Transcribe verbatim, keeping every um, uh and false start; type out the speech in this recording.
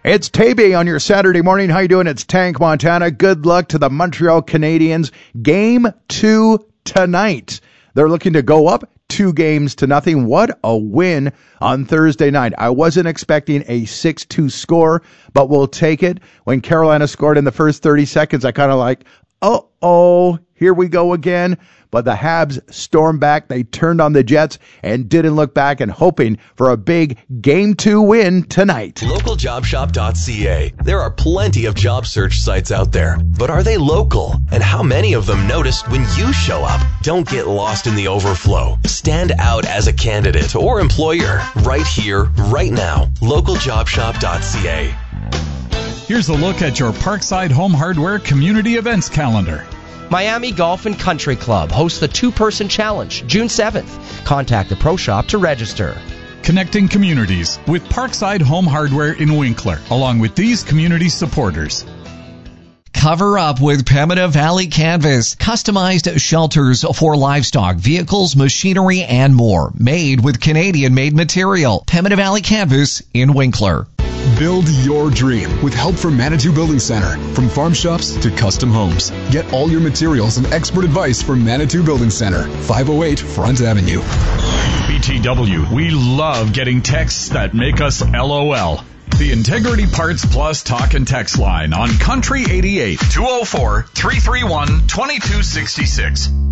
It's Tavy on your Saturday morning. How you doing? It's Tank Montana. Good luck to the Montreal Canadiens. Game two tonight. They're looking to go up two games to nothing. What a win on Thursday night. I wasn't expecting a six two score, but we'll take it. When Carolina scored in the first thirty seconds, I kind of like, uh-oh, here we go again. But the Habs stormed back. They turned on the Jets and didn't look back, and hoping for a big game two win tonight. local job shop dot c a. There are plenty of job search sites out there, but are they local? And how many of them notice when you show up? Don't get lost in the overflow. Stand out as a candidate or employer right here, right now. local job shop dot c a. Here's a look at your Parkside Home Hardware community events calendar. Miami Golf and Country Club hosts the two-person challenge, June seventh. Contact the Pro Shop to register. Connecting communities with Parkside Home Hardware in Winkler, along with these community supporters. Cover up with Pemina Valley Canvas. Customized shelters for livestock, vehicles, machinery, and more. Made with Canadian-made material. Pemina Valley Canvas in Winkler. Build your dream with help from Manitou Building Center. From farm shops to custom homes. Get all your materials and expert advice from Manitou Building Center. five oh eight Front Avenue. B T W, we love getting texts that make us LOL. The Integrity Parts Plus talk and text line on Country eighty-eight, two oh four, three three one, two two six six.